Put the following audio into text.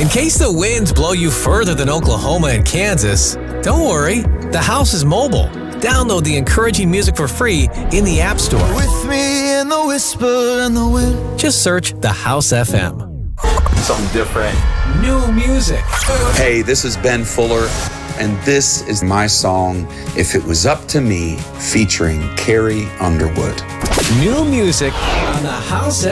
In case the winds blow you further than Oklahoma and Kansas, don't worry, the house is mobile. Download the encouraging music for free in the App Store. With me in the whisper and the wind. Just search The House FM. Something different. New music. Hey, this is Ben Fuller, and this is my song, If It Was Up to Me, featuring Carrie Underwood. New music on The House